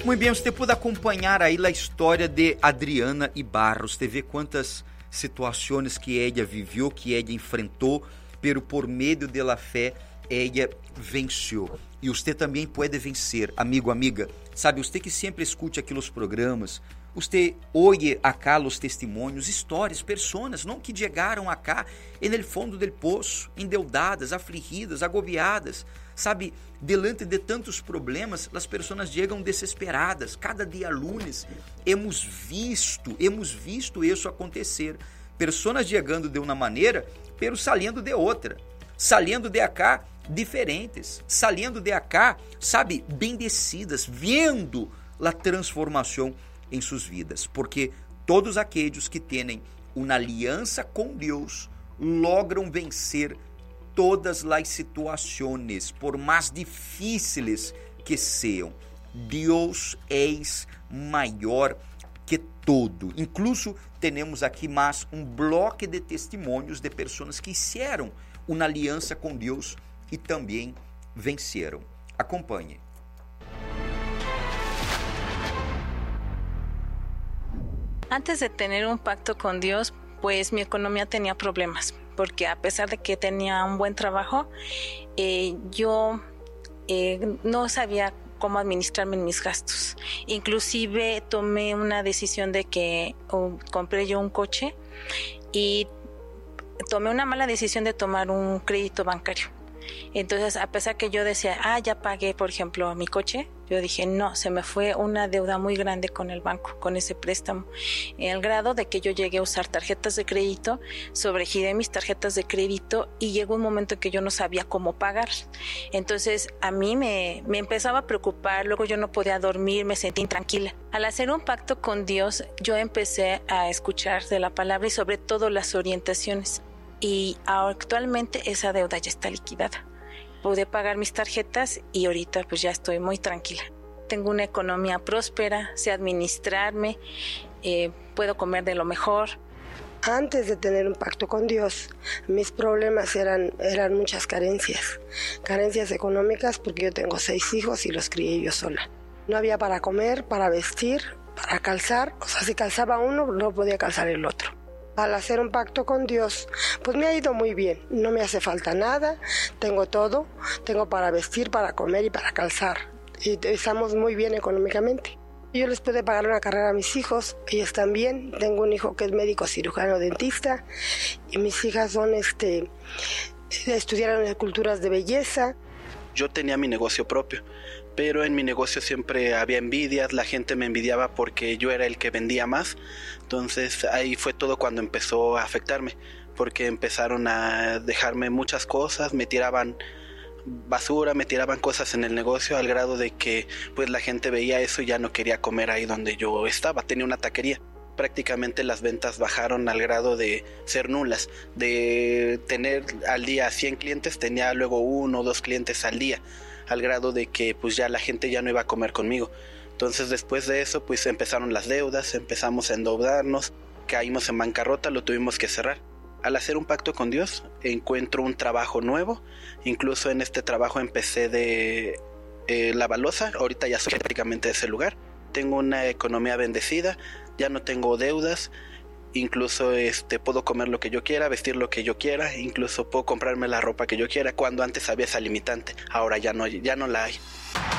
Muito bem, você pode acompanhar aí a história de Adriana Ibarra. Você vê quantas situações que ela viveu, que ela enfrentou, pero por meio da fé, ela venceu. E você também pode vencer, amigo, amiga. Sabe, você que sempre escute aqueles programas, você ouve acá os testemunhos, histórias, pessoas, não que chegaram acá no fundo do poço, endeudadas, afligidas, agobiadas. Sabe, delante de tantos problemas, as pessoas chegam desesperadas. Cada dia, lunes, hemos visto isso acontecer. Pessoas chegando de uma maneira, pero saindo de outra. Saindo de acá diferentes. Saindo de acá, sabe, bendecidas, vendo a transformação em suas vidas. Porque todos aqueles que têm uma aliança com Deus logram vencer todas as situações, por mais difíceis que sejam. Deus é maior que todo. Incluso temos aqui mais um bloco de testemunhos de pessoas que fizeram uma aliança com Deus e também venceram. Acompanhe. Antes de tener un pacto con Dios, pues mi economía tenía problemas, porque a pesar de que tenía un buen trabajo, yo no sabía cómo administrarme en mis gastos. Inclusive tomé una decisión de que compré yo un coche y tomé una mala decisión de tomar un crédito bancario. Entonces, a pesar que yo decía, ya pagué, por ejemplo, mi coche, yo dije, no, se me fue una deuda muy grande con el banco, con ese préstamo, al grado de que yo llegué a usar tarjetas de crédito, sobregiré mis tarjetas de crédito y llegó un momento en que yo no sabía cómo pagar. Entonces, a mí me empezaba a preocupar, luego yo no podía dormir, me sentí intranquila. Al hacer un pacto con Dios, yo empecé a escuchar de la palabra y sobre todo las orientaciones. Y actualmente esa deuda ya está liquidada. Pude pagar mis tarjetas y ahorita pues ya estoy muy tranquila. Tengo una economía próspera, sé administrarme, puedo comer de lo mejor. Antes de tener un pacto con Dios, mis problemas eran muchas carencias económicas, porque yo tengo 6 hijos y los crié yo sola. No había para comer, para vestir, para calzar. O sea, si calzaba uno, no podía calzar el otro. Al hacer un pacto con Dios, pues me ha ido muy bien. No me hace falta nada, tengo todo, tengo para vestir, para comer y para calzar. Y estamos muy bien económicamente. Yo les pude pagar una carrera a mis hijos, ellos también. Tengo un hijo que es médico cirujano dentista y mis hijas estudiaron esculturas de belleza. Yo tenía mi negocio propio, pero en mi negocio siempre había envidias, la gente me envidiaba porque yo era el que vendía más. Entonces ahí fue todo cuando empezó a afectarme, porque empezaron a dejarme muchas cosas, me tiraban basura, me tiraban cosas en el negocio, al grado de que pues la gente veía eso y ya no quería comer ahí donde yo estaba. Tenía una taquería. Prácticamente las ventas bajaron al grado de ser nulas. De tener al día 100 clientes, tenía luego 1 o 2 clientes al día, al grado de que pues ya la gente ya no iba a comer conmigo. Entonces después de eso pues empezaron las deudas, empezamos a endeudarnos, caímos en bancarrota, lo tuvimos que cerrar. Al hacer un pacto con Dios encuentro un trabajo nuevo, incluso en este trabajo empecé de lavaloza, ahorita ya soy prácticamente de ese lugar. Tengo una economía bendecida, ya no tengo deudas, incluso puedo comer lo que yo quiera, vestir lo que yo quiera, incluso puedo comprarme la ropa que yo quiera, cuando antes había esa limitante, ahora ya no la hay.